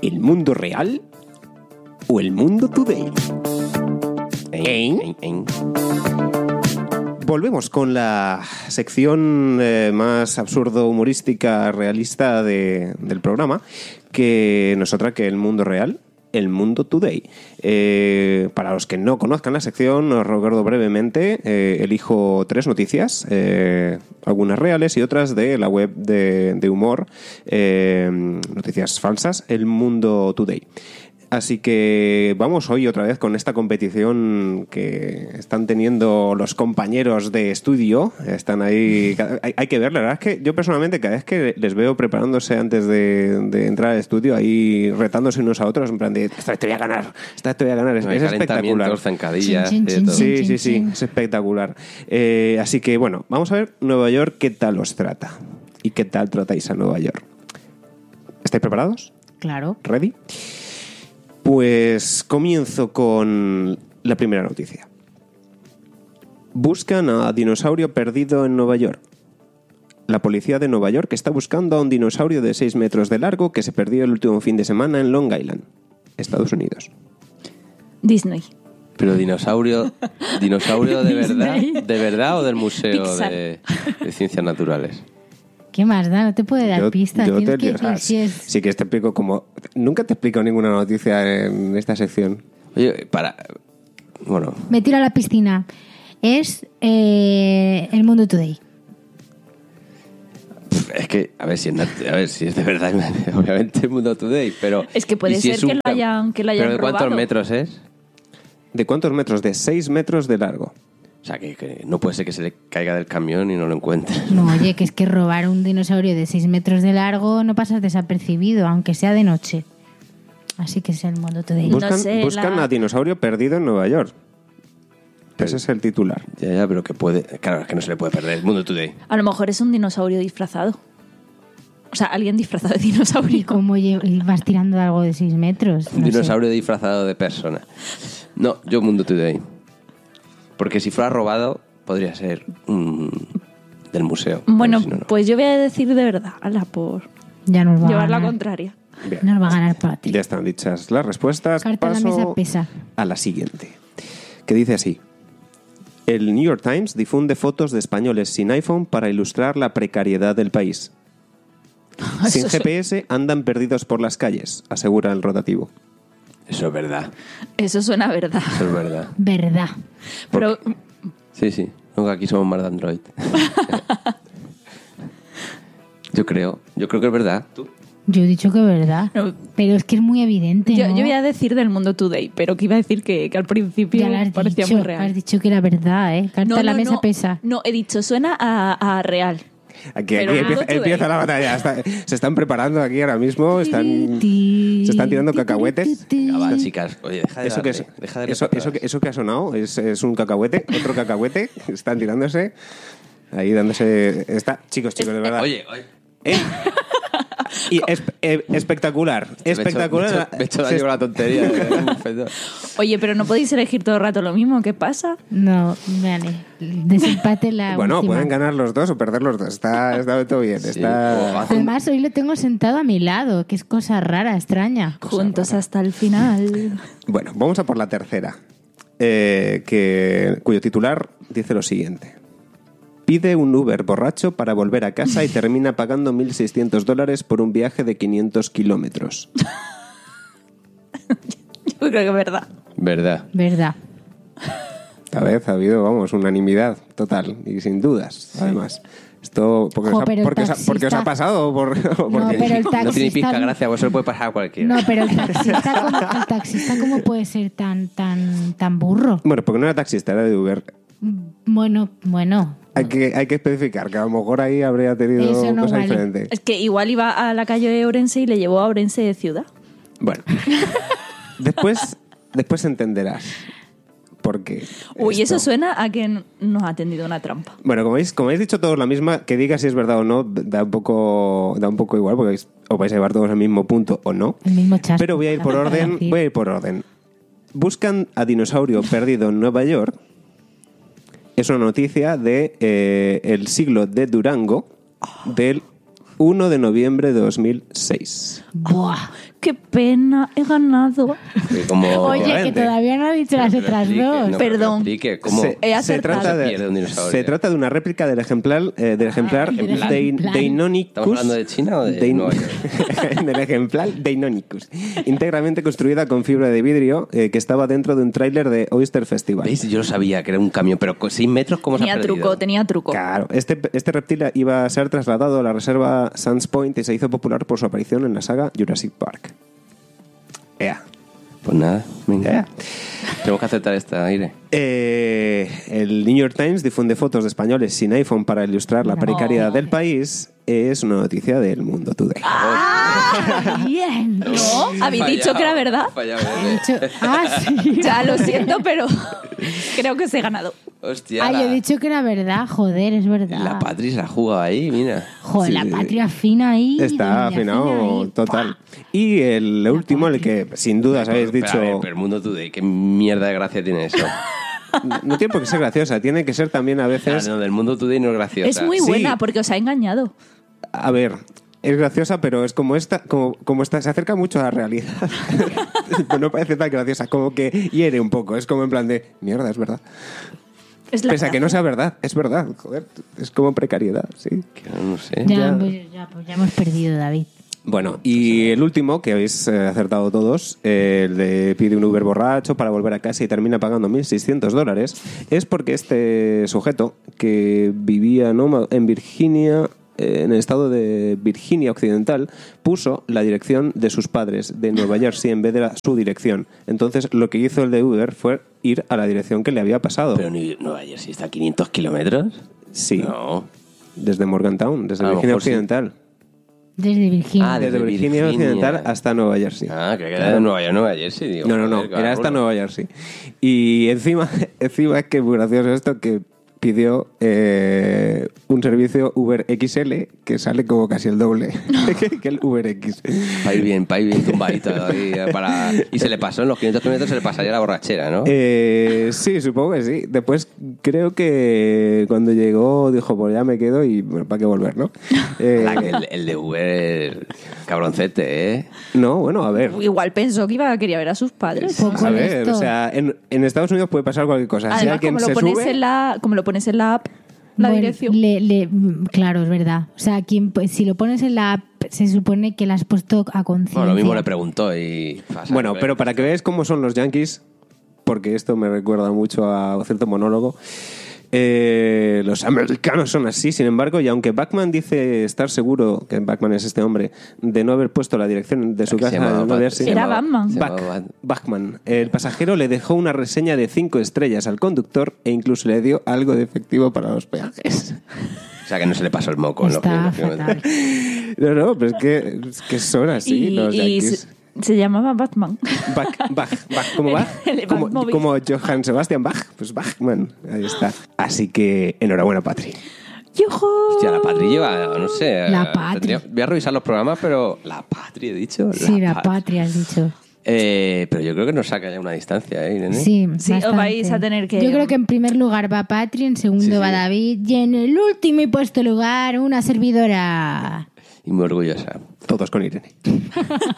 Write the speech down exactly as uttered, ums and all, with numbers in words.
¿El mundo real o el mundo today? ¿Eh? ¿Eh? Volvemos con la sección eh, más absurdo, humorística, realista de, del programa, que nos otra que el mundo real, el mundo today. Eh, para los que no conozcan la sección, os recuerdo brevemente, eh, elijo tres noticias, eh, algunas reales y otras de la web de, de humor, eh, noticias falsas, el mundo today. Así que vamos hoy otra vez con esta competición que están teniendo los compañeros de estudio. Están ahí, hay, hay que ver, la verdad es que yo personalmente cada vez que les veo preparándose antes de, de entrar al estudio, ahí retándose unos a otros, en plan de, esta vez te voy a ganar, esta vez te voy a ganar. Es, es espectacular. Zancadillas, chin, chin, chin, sí, sí, sí, es espectacular. Eh, así que bueno, vamos a ver Nueva York, ¿qué tal os trata? ¿Y qué tal tratáis a Nueva York? ¿Estáis preparados? Claro. ¿Ready? Pues comienzo con la primera noticia. Buscan a dinosaurio perdido en Nueva York. La policía de Nueva York está buscando a un dinosaurio de seis metros de largo que se perdió el último fin de semana en Long Island, Estados Unidos. Disney. Pero dinosaurio, dinosaurio de verdad, de verdad o del museo de, de ciencias naturales. ¿Qué más da? No te puede dar yo, pistas. Yo te, que, o sea, si es... Sí que te explico como... Nunca te explico ninguna noticia en esta sección. Oye, para... Bueno... Me tiro a la piscina. Es eh, el mundo today. Es que, a ver si es, a ver si es de verdad, obviamente el mundo today, pero... Es que puede si ser que, un... lo hayan, que lo hayan ¿Pero de robado? cuántos metros es? ¿De cuántos metros? De seis metros de largo. O sea, que, que no puede ser que se le caiga del camión y no lo encuentre. No, oye, que es que robar un dinosaurio de seis metros de largo no pasa desapercibido, aunque sea de noche. Así que es el mundo today. Buscan, no sé, buscan la... a dinosaurio perdido en Nueva York. Pero, ese es el titular. Ya, ya, pero que puede... Claro, es que no se le puede perder el mundo today. A lo mejor es un dinosaurio disfrazado. O sea, alguien disfrazado de dinosaurio. ¿Y cómo vas tirando algo de seis metros? No un dinosaurio sé. disfrazado de persona. No, yo mundo today. Porque si fuera robado... Podría ser um, del museo. Bueno, si no, no. pues yo voy a decir de verdad, ala, por ya nos va llevar a la ganar. contraria. Bien. Nos va a ganar para ti. Ya están dichas las respuestas. Carta Paso a la mesa pesa. a la siguiente, que dice así. El New York Times difunde fotos de españoles sin iPhone para ilustrar la precariedad del país. Sin G P S andan perdidos por las calles, asegura el rotativo. Eso es verdad. Eso suena a verdad. Eso es verdad. Verdad. Pero... Sí, sí. No, aquí somos más de Android. Yo creo. Yo creo que es verdad. ¿Tú? Yo he dicho que es verdad. No. Pero es que es muy evidente, Yo, ¿no? yo voy a decir del mundo today, pero que iba a decir que, que al principio Ya lo has parecía dicho, muy real. has dicho que era verdad, ¿eh? Carta No, a la no, mesa no. pesa. No, he dicho, suena a, a real. Aquí, Pero aquí mundo empieza, today. empieza la batalla. Está- se están preparando aquí ahora mismo. Están, Ti, se están tirando ti, cacahuetes. ti, ti, Venga, va, ti. chicas. Oye, deja de Eso que, darle, es, deja de eso, eso, que, eso que ha sonado es, es un cacahuete, otro cacahuete. Están tirándose. Ahí dándose... Está, chicos, chicos, de verdad. Oye, oye. ¿Eh? Y es, eh, espectacular, espectacular. Me he hecho daño con la tontería. De Oye, pero no podéis elegir todo el rato lo mismo. ¿Qué pasa? No, vale. Desempate la Bueno, última. pueden ganar los dos o perder los dos. Está, está todo bien. Está... Además, hoy lo tengo sentado a mi lado, que es cosa rara, extraña. Juntos hasta el final. Bueno, vamos a por la tercera, eh, que, cuyo titular dice lo siguiente. Pide un Uber borracho para volver a casa y termina pagando mil seiscientos dólares por un viaje de quinientos kilómetros. Yo creo que es verdad. Verdad. Verdad. Esta vez ha habido, vamos, unanimidad total y sin dudas, además. Esto porque, Jo, os, ha, pero el porque, os, ha, taxista- porque os ha pasado o por, o porque- pero el No tiene taxista- pizca gracia, pues se le puede pasar a cualquiera. No, pero el taxista, ¿cómo, el taxista ¿cómo puede ser tan, tan, tan burro? Bueno, porque no era taxista, era de Uber. Bueno, bueno. Hay que, hay que especificar que a lo mejor ahí habría tenido Eso no cosas vale. diferentes. Es que igual iba a la calle de Orense y le llevó a Orense de ciudad. Bueno, después, después entenderás por qué. Uy, esto- eso suena a que n- nos ha tendido una trampa. Bueno, como habéis, como habéis dicho todos la misma, que diga si es verdad o no, da un poco, da un poco igual, porque os vais a llevar todos al mismo punto o no. El mismo chasco. Pero voy a ir por orden, voy a ir por orden. Buscan a dinosaurio perdido en Nueva York. Es una noticia de eh, El Siglo de Durango del uno de noviembre de dos mil seis. Buah. Qué pena, he ganado. Que como- Oye, que obviamente. todavía no ha dicho las Pero otras explique, dos. no, pero Perdón. explique cómo- Se, He se acertado. trata Se de, pierde un dinosaurio. se trata de una réplica del ejemplar, eh, del ejemplar del Dein- ejemplar. Deinonychus. ¿Estamos hablando de China o de Dein- Nueva York? del ejemplar Deinonychus, íntegramente construida con fibra de vidrio, eh, que estaba dentro de un tráiler de Oyster Festival. ¿Veis? Yo lo sabía que era un camión, pero con seis metros, ¿cómo se ha Tenía perdido? truco, tenía truco. Claro, este, este reptil iba a ser trasladado a la reserva Sands Point y se hizo popular por su aparición en la saga Jurassic Park. Ea. Pues nada, venga. Ea. Tenemos que aceptar esta, Aire. Eh, el New York Times difunde fotos de españoles sin iPhone para ilustrar la precariedad del país. Es una noticia del Mundo Today. Ah, bien. ¿No? ¿Habéis Fallado, dicho que era verdad? fallado, He bebé. dicho- ah, sí. Ya, lo siento, pero creo que os he ganado. Hostia, Ah, yo la, he dicho que era verdad, joder, es verdad. la Patri se la juega ahí, mira. Joder, la Sí. patria fina ahí. Está donde afina afinado ahí. total. Y el último, el que sin dudas habéis Pero, dicho... a ver, pero el Mundo Today, ¿qué mierda de gracia tiene eso? No tiene por qué ser graciosa, tiene que ser también a Ah, veces... no, del Mundo Today no es graciosa. Es muy Sí. buena porque os ha engañado. A ver, es graciosa, pero es como esta, como, como esta, se acerca mucho a la realidad. Pues no parece tan graciosa, como que hiere un poco. Es como en plan de, mierda, es verdad. Es la Pese a que gracia. no sea verdad, es verdad. Joder, es como precariedad, sí. Que no, no sé. Ya, Ya. Pues, ya, pues ya hemos perdido, David. Bueno, y el último, que habéis eh, acertado todos, eh, el de pide un Uber borracho para volver a casa y termina pagando mil seiscientos dólares, es porque este sujeto, que vivía ¿no? en Virginia, eh, en el estado de Virginia Occidental, puso la dirección de sus padres de Nueva Jersey en vez de la- su dirección. Entonces, lo que hizo el de Uber fue ir a la dirección que le había pasado. Pero ni Nueva Jersey está a quinientos kilómetros. Sí, No. desde Morgantown, desde A lo Virginia mejor sí. Occidental. Desde Virginia. Ah, Desde, desde Virginia, Virginia. Occidental hasta Nueva Jersey. Ah, que era de Nueva York, Nueva Jersey. Digo, No, no, no, joder, era hasta cabrón. Nueva Jersey. Y encima, encima es que es muy gracioso esto, que pidió eh, un servicio Uber X L que sale como casi el doble que, que el Uber X. Para ir bien, para ir bien tumbadito. ahí, para... Y se le pasó, en los quinientos kilómetros se le pasaría la borrachera, ¿no? Eh, sí, supongo que sí. Después creo que cuando llegó dijo, pues ya me quedo y bueno, ¿para qué volver, no? Eh, La que el, el de Uber, cabroncete, ¿eh? no, bueno, a ver. Igual pensó que iba a querer ver a sus padres. Poco A de ver, esto. o sea, en, en Estados Unidos puede pasar cualquier cosa. si Además, alguien como lo, se pones sube... en la, como lo pones en la app, la Bueno, dirección. le- le- mm, claro, es verdad. O sea, quien, pues, si lo pones en la app, se supone que la has puesto a conciencia. Bueno, lo mismo le preguntó y... pasa, Bueno, a ver. pero para que veáis cómo son los yankees, porque esto me recuerda mucho a cierto monólogo, eh, los americanos son así, sin embargo, y aunque Bachman dice estar seguro, que Bachman es este hombre, de no haber puesto la dirección de su Se casa llamaba en Nueva Bat- Jersey, se Era llamaba- Batman. se Bach- llamaba Bat- Bachman, el pasajero le dejó una reseña de cinco estrellas al conductor e incluso le dio algo de efectivo para los peajes. O sea, que no se le pasó el moco en los Está quinientos fatal. kilómetros. No, no, pero es que, es que son así y los y yankees. se, se llamaba Batman. Bach, Bach, Bach, ¿cómo Bach? El Como, Batmóvil. como Johann Sebastian Bach, pues Bachman, ahí está. Así que enhorabuena, Patri. ¡Yujú! Hostia, la Patri lleva, no sé... La eh, Patri. tendría- Voy a revisar los programas, pero... La Patri, he dicho. Sí, la Patri. patria, has dicho. Eh, pero yo creo que nos saca ya una distancia, ¿eh, Irene? Sí, Sí, os bastante. vais a tener que- Yo creo que en primer lugar va Patri, en segundo Sí, sí. va David y en el último y puesto lugar una servidora. Y muy orgullosa. Todos con Irene.